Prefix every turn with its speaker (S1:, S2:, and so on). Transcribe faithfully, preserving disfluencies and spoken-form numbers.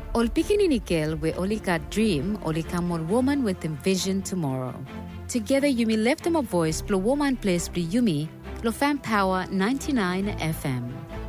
S1: Ol pikininikil we olika dream olika mon woman with them vision tomorrow. Together Yumi left them a voice plo woman place pli Yumi lo fan power ninety-nine F M.